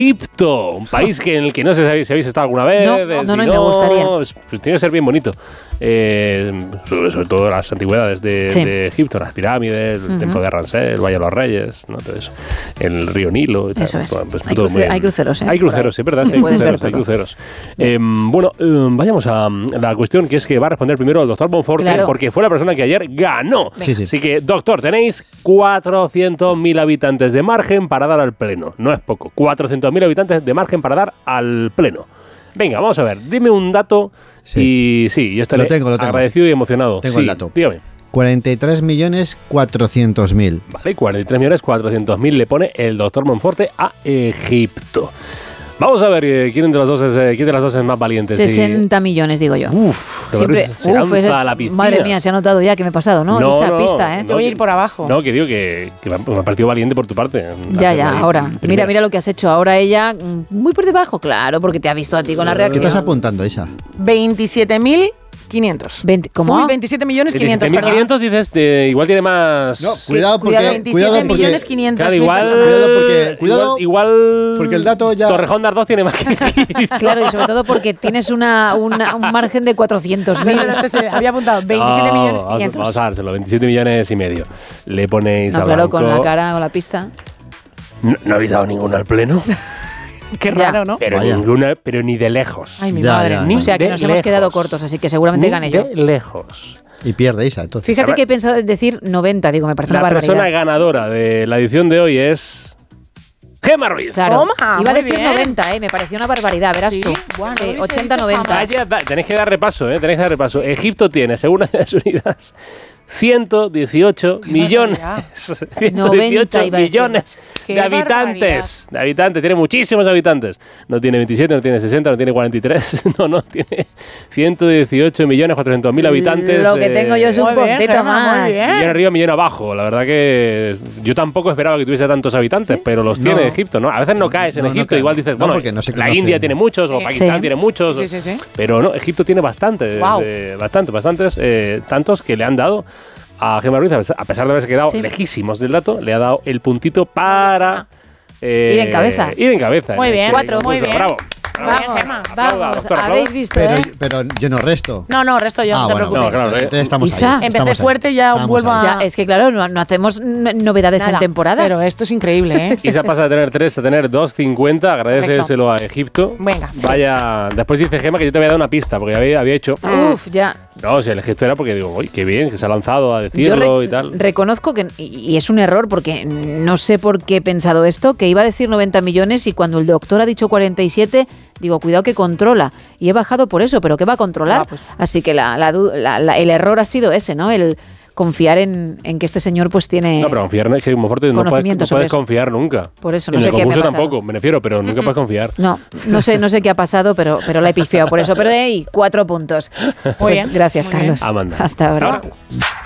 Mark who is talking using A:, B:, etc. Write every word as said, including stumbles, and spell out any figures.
A: Egipto, un país que en el que no sé si habéis, si habéis estado alguna vez.
B: No,
A: eh,
B: no,
A: si
B: no, no, me gustaría.
A: Pues, tiene que ser bien bonito. Eh, sobre, sobre todo las antigüedades de,
B: Sí.
A: de Egipto, las pirámides, el
B: Uh-huh.
A: templo de Ramsés, el Valle de los Reyes, ¿no? Todo eso. El río Nilo y tal.
B: Eso es.
A: Bueno, pues
B: Hay,
A: todo
B: cruce-
A: muy bien.
B: hay cruceros, ¿eh?
A: Hay cruceros, sí, ¿verdad? Sí, hay
B: Puedes
A: cruceros,
B: ver
A: hay
B: todo.
A: cruceros. Eh, bueno, eh, vayamos a la cuestión que es que va a responder primero el doctor Bonforte,
B: Claro.
A: porque fue la persona que ayer ganó.
C: Sí, sí.
A: Así que, doctor, tenéis cuatrocientos mil habitantes de margen para dar al pleno. No es poco. cuatrocientos mil habitantes de margen para dar al pleno. Venga, vamos a ver. Dime un dato
C: Sí.
A: y sí, yo estaré
C: Lo tengo, lo tengo.
A: agradecido y emocionado.
C: Tengo
A: Sí,
C: el dato.
A: Dígame.
C: cuarenta y tres millones cuatrocientos mil.
A: Vale, cuarenta y tres millones cuatrocientos mil le pone el doctor Monforte a Egipto. Vamos a ver eh, quién de los dos es, eh, quién de las dos es más valiente. Si-
B: sesenta millones, digo yo.
A: Uf,
B: Siempre,
A: se
B: uf,
A: lanza
B: ese-
A: a la piscina.
B: madre mía, se ha notado ya que me he pasado, ¿no?
A: No,
B: Esa
A: no,
B: pista, ¿eh?
A: no,
D: Voy a
A: que-
D: ir por abajo.
A: No, que digo que, que me ha- me ha parecido valiente por tu parte.
B: Ya, ya,
A: Ahí,
B: ahora.
A: primera.
B: Mira, mira lo que has hecho. Ahora ella, mm, muy por debajo, claro, porque te ha visto a ti con la
C: ¿Qué
B: reacción.
C: estás apuntando, Isa?
D: veintisiete mil quinientos.
B: veinte ¿Cómo?
D: Uy, veintisiete millones quinientos,
A: veintisiete mil quinientos dices, de, igual tiene más...
C: No, cuidado porque...
B: cuidado,
D: veintisiete
C: Cuidado porque...
D: millones quinientos
A: Claro,
D: mil
A: igual...
D: personas.
C: Cuidado porque- cuidado,
A: igual, igual-
C: porque el dato ya-
A: Torrejón de Ardoz tiene más que Egipto.
B: Claro, y sobre todo porque tienes una, una- un margen de cuatrocientos mil.
D: No sé, no sé, sí, había apuntado veintisiete
A: No,
D: millones
A: vamos-
D: quinientos.
A: Vamos a dárselo, veintisiete millones y medio. Le ponéis
B: No,
A: a
B: claro, con
A: Blanco.
B: la cara, con la pista.
A: No, no habéis dado ninguno al pleno.
D: Qué
B: Ya.
D: raro, ¿no?
A: Pero
C: Vaya.
A: ninguna, pero ni de lejos.
D: Ay, mi
C: Ya,
D: madre.
C: ya.
A: Ni
B: O sea que
A: de
B: nos hemos
A: lejos.
B: quedado cortos, así que seguramente
A: Ni
B: gané yo.
A: de lejos.
C: Y pierde Isa, entonces.
B: Fíjate
A: A
B: que he pensado en decir noventa, digo, me parece
A: La
B: una
A: persona
B: barbaridad.
A: ganadora de la edición de hoy es... ¡Gema Ruiz!
B: Claro.
D: Toma,
B: Iba a
D: muy
B: decir
D: bien.
B: noventa, ¿eh? Me pareció una barbaridad, verás
D: Sí,
B: tú.
D: bueno,
B: Sí,
D: lo hubiese
B: ochenta
D: dicho
B: noventa.
D: jamás.
A: Vaya, va- tenéis que dar repaso, ¿eh? Tenéis que dar repaso. Egipto tiene, según Naciones Unidas, ciento dieciocho millones. ciento dieciocho
B: noventa iba a decir.
A: millones
D: Qué
A: de habitantes. De habitantes. Tiene muchísimos habitantes. No tiene veintisiete, no tiene sesenta, no tiene cuarenta y tres. No, no. Tiene ciento dieciocho millones cuatrocientos mil habitantes.
B: Lo que tengo yo es un
D: Muy bien,
B: puntito
D: Gemma,
B: más.
D: muy bien.
A: Millón arriba, millón abajo. La verdad que yo tampoco esperaba que tuviese tantos habitantes, pero los tiene
C: No.
A: Egipto, ¿no? A veces no caes en
C: No, no
A: Egipto,
C: cae.
A: igual dices,
C: No,
A: bueno,
C: porque no se
A: la
C: conoce.
A: India tiene muchos, o
D: Sí.
A: Pakistán
B: Sí.
A: tiene muchos,
D: Sí, sí, sí.
A: pero no, Egipto tiene bastantes,
D: Guau.
A: eh, bastantes, bastantes, eh, tantos que le han dado a Gemma Ruiz, a pesar- a pesar de haberse quedado
B: Sí.
A: lejísimos del dato, le ha dado el puntito para eh,
B: Ir en cabeza.
A: Ir en cabeza.
D: Muy
A: Eh,
D: bien,
A: que-
B: Cuatro.
A: que-
D: muy bien.
A: Bravo.
B: Vamos,
D: Gemma.
A: Aplauda,
B: vamos.
A: doctor, aplauda.
B: ¿Habéis visto,
C: Pero,
B: eh?
C: pero yo no resto.
D: No, no, resto yo,
C: ah,
D: no te
C: bueno,
D: preocupes.
A: No, claro, eh.
C: entonces estamos
B: Isa.
C: ahí.
D: Empecé
C: estamos ahí.
D: fuerte, ya
C: Estamos
D: vuelvo
C: ahí.
D: a-
B: Ya, es que claro, no, no hacemos n- novedades
D: Nada,
B: en temporada.
D: Pero esto es increíble, ¿eh?
A: Isa pasa de tener tres a tener dos cincuenta. Agradeceselo a Egipto.
D: Venga.
A: Vaya. Después dice Gemma que yo te había dado una pista, porque había, había hecho.
B: Uf, ya.
A: No, si el gesto era porque digo, uy, qué bien, que se ha lanzado a
B: Yo
A: decirlo
B: re-
A: y tal.
B: reconozco que, y y es un error porque no sé por qué he pensado esto, que iba a decir noventa millones y cuando el doctor ha dicho cuarenta y siete, digo, cuidado que controla. Y he bajado por eso, pero ¿qué va a controlar?
D: Ah, pues.
B: Así que la, la du- la- la- el error ha sido ese, ¿no? El confiar en, en que este señor pues tiene...
A: No, pero confiar no es que Monforte no puedes,
B: Conocimiento
A: no
B: sobre
A: puedes
B: eso.
A: confiar nunca.
B: Por eso, no
A: en
B: sé
A: el
B: qué me ha
A: concurso
B: pasado.
A: tampoco, me refiero, pero nunca puedes confiar.
B: No, no sé, no sé qué ha pasado, pero, pero la he pifiado por eso. Pero hey, cuatro puntos.
D: Muy
B: Pues
D: bien,
B: gracias,
D: muy bien.
B: Carlos.
A: Amanda.
B: Hasta
A: Hasta
B: ahora.
A: ahora.